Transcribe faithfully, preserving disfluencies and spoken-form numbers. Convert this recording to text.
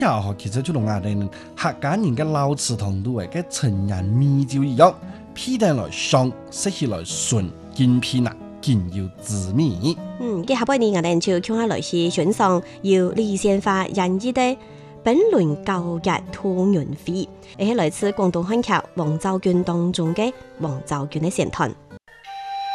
呀，其實就同我哋客家人嘅老詞同度嘅陳人米酒一樣，皮蛋來香，食起來順，健脾啊，健要滋味。 嗯，嘅下半年我哋就聽下來是欣賞由李先發演繹的本輪舊日兔園飛，係來自廣東漢劇《王昭君》當中嘅王昭君嘅選段。